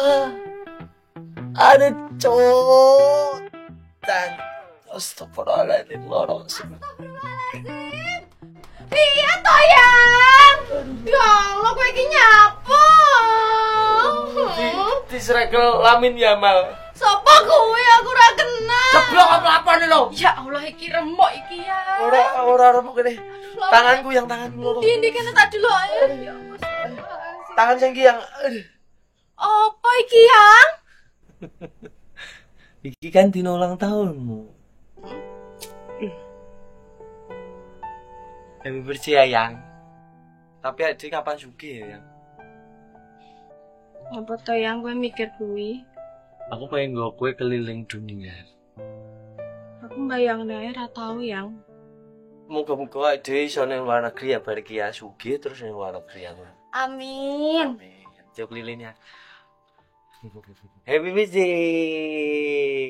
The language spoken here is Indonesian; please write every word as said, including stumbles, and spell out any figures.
Ada cowok dan astagfirullahaladzim lorong semua. Iya toh yang ya Allah gue iki nyapu Di, disregel lamin ya mal. Sopo gue aku ora kenal. Ceblok apa-apa nih lo? Ya Allah iki remuk iki ya. Ora ora remuk gini. Tanganku yang tanganku lo. Ini kan tak dulu ya. Ya Allah. Tangan yang yang aduh. Apa iki yang? Iki kan dino ulang tahunmu. Happy birthday ya yang. Tapi adik kapan sugih ya yang? Apa toh yang gue mikir kuwi? Aku pengen gue kue keliling dunia. Aku bayang deh ora tau yang. Moga-moga adik iso ning luar negeri ya bar iki ya sugih terus ning luar negeri ya. Amin. Amin. Coba kelilingnya. Happy birthday.